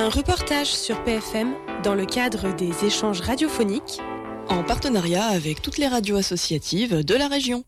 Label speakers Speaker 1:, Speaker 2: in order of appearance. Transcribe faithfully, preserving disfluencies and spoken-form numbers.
Speaker 1: Un reportage sur P F M dans le cadre des échanges radiophoniques
Speaker 2: en partenariat avec toutes les radios associatives de la région.